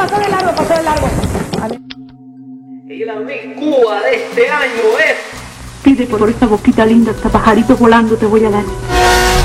pasó de largo, pasó de largo. A ver. Y la Miss Cuba de este año es... Pide por esta boquita linda, hasta pajarito volando te voy a dar.